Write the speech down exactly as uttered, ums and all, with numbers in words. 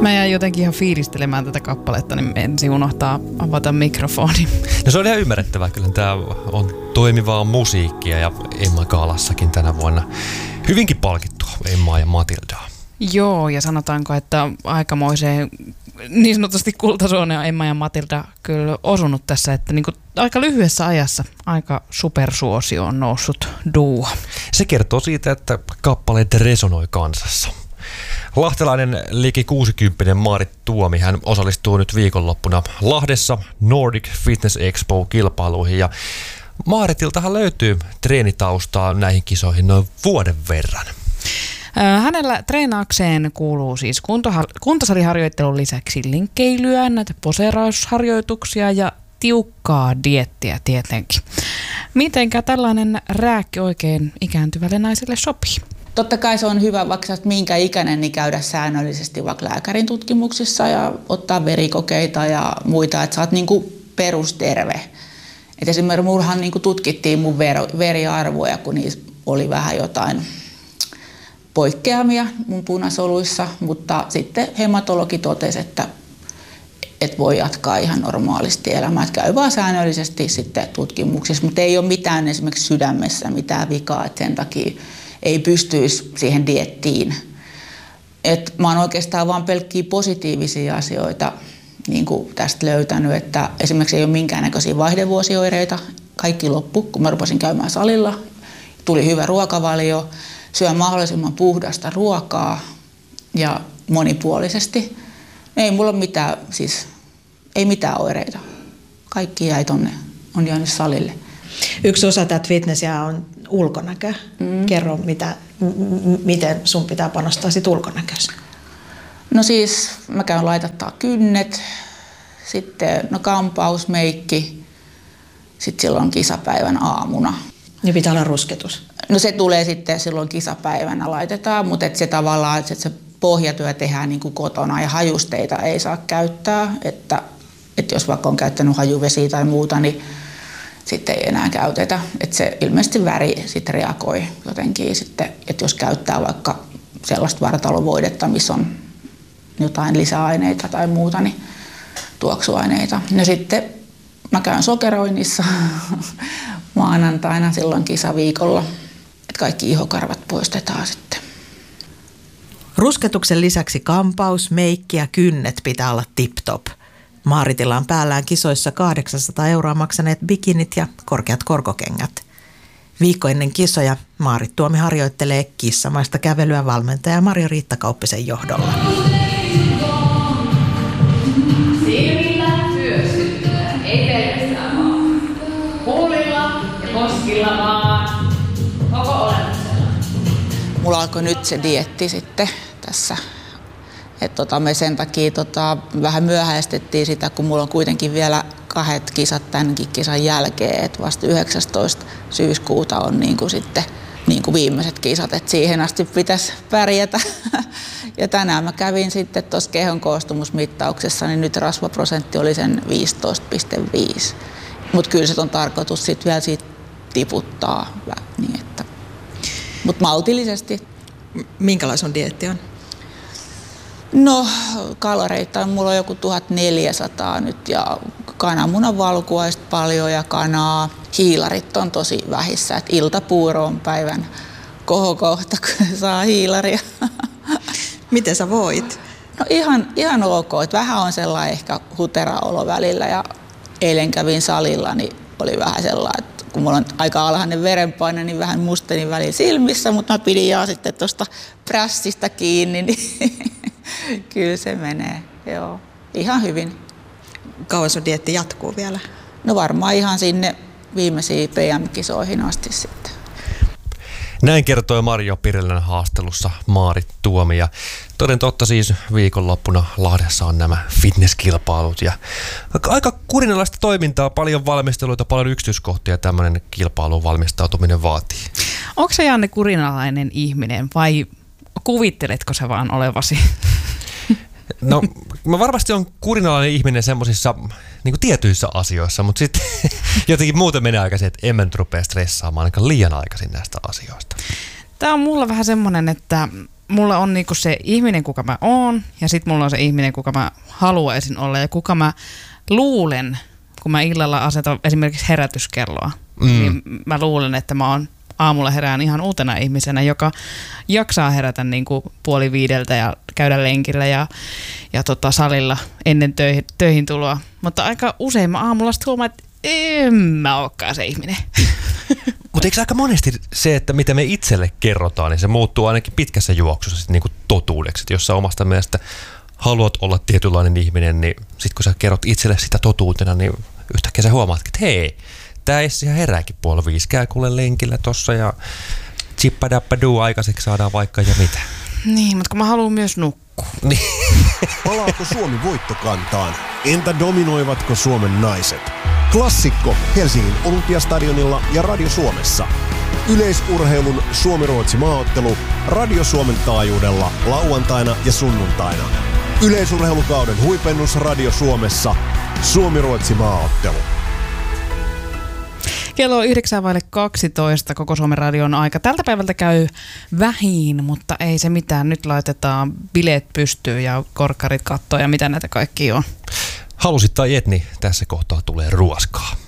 Mä jäin jotenkin ihan fiilistelemään tätä kappaletta, niin ensin unohtaa avata mikrofoni. No se on ihan ymmärrettävää. Kyllä tämä on toimivaa musiikkia ja Emma Gaalassakin tänä vuonna hyvinkin palkittu Emmaa ja Matildaa. Joo, ja sanotaanko, että aikamoiseen niin sanotusti kultasuoneen on Emma ja Matilda kyllä osunut tässä, että niin kuin aika lyhyessä ajassa aika supersuosio on noussut duo. Se kertoo siitä, että kappaleet resonoi kansassa. Lahtelainen liki kuusikymppinen Maarit Tuomi, hän osallistuu nyt viikonloppuna Lahdessa Nordic Fitness Expo-kilpailuihin ja Maaritiltahan löytyy treenitaustaa näihin kisoihin noin vuoden verran. Hänellä treenaukseen kuuluu siis kuntohar- kuntosaliharjoittelun lisäksi linkkeilyä, näitä poseerausharjoituksia ja tiukkaa dieettiä tietenkin. Mitenkä tällainen rääkki oikein ikääntyvälle naiselle sopii? Totta kai se on hyvä, vaikka sä oot minkä ikäinen, niin käydä säännöllisesti vaikka lääkärin tutkimuksissa ja ottaa verikokeita ja muita, että sä oot niinku perusterve. Et esimerkiksi mullahan niinku tutkittiin mun ver- veriarvoja, kun niissä oli vähän jotain poikkeamia mun punasoluissa, mutta sitten hematologi totesi, että et voi jatkaa ihan normaalisti elämää. Että käy vaan säännöllisesti sitten tutkimuksissa, mutta ei ole mitään esimerkiksi sydämessä mitään vikaa, että sen takia ei pystyisi siihen dieettiin. Et mä oon oikeastaan vaan pelkkiä positiivisia asioita niin kuin tästä löytänyt, että esimerkiksi ei ole minkäännäköisiä vaihdevuosioireita. Kaikki loppu, kun mä rupesin käymään salilla. Tuli hyvä ruokavalio, syön mahdollisimman puhdasta ruokaa ja monipuolisesti. Ei mulla ole mitään, siis ei mitään oireita. Kaikki jäi tonne, on jäänyt salille. Yksi osa tätä fitnessiä on ulkonäkö. Mm. Kerro, mitä, m- miten sun pitää panostaa sit ulkonäköön? No siis mä käyn laitattaa kynnet, sitten no kampaus, meikki, sitten silloin kisapäivän aamuna. Ja pitää olla rusketus? No se tulee sitten silloin kisapäivänä laitetaan, mutta et se tavallaan, että se pohjatyö tehdään niin kuin kotona ja hajusteita ei saa käyttää, että, että jos vaikka on käyttänyt hajuvesiä tai muuta, niin sitten ei enää käytetä. Että se ilmeisesti väri sitten reagoi jotenkin sitten, että jos käyttää vaikka sellaista vartalovoidetta, missä on jotain lisäaineita tai muuta, niin tuoksuaineita. No sitten mä käyn sokeroinnissa maanantaina silloin kisaviikolla, että kaikki ihokarvat poistetaan sitten. Rusketuksen lisäksi kampaus, meikki ja kynnet pitää olla tip-top. Maaritilla on päällään kisoissa kahdeksansataa euroa maksaneet bikinit ja korkeat korkokengät. Viikko ennen kisoja Maarit Tuomi harjoittelee kissamaista kävelyä valmentaja Marjo-Riitta Kauppisen johdolla. Silmillä syösyttää, ei pelkästään vaan. Huulilla ja koskilla vaan. Koko olemuksella. Mulla alkoi nyt se dieetti sitten tässä. Et tota, me sen takia tota, vähän myöhäistettiin sitä, kun mulla on kuitenkin vielä kahdet kisat tämänkin kisan jälkeen. Et vasta yhdeksästoista syyskuuta on niinku sitten niinku viimeiset kisat, et siihen asti pitäisi pärjätä. Ja tänään mä kävin sitten tuossa kehon koostumusmittauksessa, niin nyt rasvaprosentti oli sen viisitoista pilkku viisi. Mutta kyllä se on tarkoitus sitten vielä siitä tiputtaa. Niin että. Mut maltillisesti. Minkälainen sun dieetti on? No kaloreita mulla on joku tuhatneljäsataa nyt ja kananmunan valkuaista paljon ja kanaa. Hiilarit on tosi vähissä, että iltapuuro on päivän kohokohta, kun saa hiilaria. Miten sä voit? No ihan, ihan ok, että vähän on sellainen ehkä hutera olo välillä ja eilen kävin salilla, niin oli vähän sellainen, että kun mulla on aika alhainen verenpaine, niin vähän musteni välillä silmissä, mutta mä pidin ja sitten tuosta prässistä kiinni, niin kyllä se menee, joo, ihan hyvin. Kauan sun dieetti jatkuu vielä? No varmaan ihan sinne viimeisiin P M-kisoihin asti sitten. Näin kertoi Marjo Pirilän haastelussa Maarit Tuomi. Ja toden totta siis viikonloppuna Lahdessa on nämä fitnesskilpailut. Ja aika kurinalaista toimintaa, paljon valmisteluita, paljon yksityiskohtia tämmöinen kilpailuun valmistautuminen vaatii. Onko se Janne kurinalainen ihminen vai kuvitteletko sä vaan olevasi? No mä varmasti on kurinalainen ihminen semmoisissa niin kuin tietyissä asioissa, mutta sitten jotenkin muuten menee aikaisin, että en mä nyt rupea stressaamaan ainakaan liian aikaisin näistä asioista. Tämä on mulla vähän semmoinen, että mulla on niinku se ihminen, kuka mä oon, ja sitten mulla on se ihminen, kuka mä haluaisin olla, ja kuka mä luulen, kun mä illalla asetan esimerkiksi herätyskelloa, mm. niin mä luulen, että mä oon aamulla herään ihan uutena ihmisenä, joka jaksaa herätä niin kuin puoli viideltä ja käydä lenkillä ja, ja tota salilla ennen töihin, töihin tuloa. Mutta aika usein mä aamulla sitten huomaan, että en mä olekaan se ihminen. Mutta eikö aika monesti se, että mitä me itselle kerrotaan, niin se muuttuu ainakin pitkässä juoksussa sit niinku totuudeksi. Et jos sä omasta mielestä haluat olla tietynlainen ihminen, niin sit kun sä kerrot itselle sitä totuutena, niin yhtäkkiä sä huomaat, että hei, tää Essi ihan herääkin puoli viisi, käy kuule lenkillä tossa ja chippadappaduu aikaiseksi saadaan vaikka ja mitä. Niin, mutta kun mä haluan myös nukkua. Niin. Palaako Suomi voittokantaan? Entä dominoivatko Suomen naiset? Klassikko Helsingin Olympiastadionilla ja Radio Suomessa. Yleisurheilun Suomi-Ruotsi maaottelu Radio Suomen taajuudella lauantaina ja sunnuntaina. Yleisurheilukauden huipennus Radio Suomessa. Suomi-Ruotsi maaottelu. Kello on yhdeksän vaille kaksitoista, koko Suomen radion aika. Tältä päivältä käy vähin, mutta ei se mitään. Nyt laitetaan bileet pystyyn ja korkkarit kattoon ja mitä näitä kaikki on. Halusit tai et, niin tässä kohtaa tulee ruoskaa.